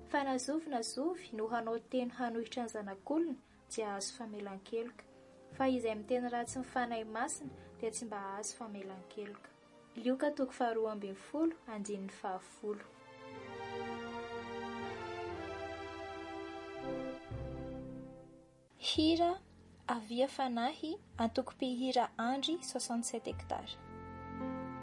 fa nazovy no hanao teny hanohitra ny zanak'olona dia azo famelan-keloka, fa izay miteny ratsy mifanahy masina dia tsy mba azo famelan-keloka. Lioka 2:20 Hira avia fanahy antokom-pihira Andry 67 hectares.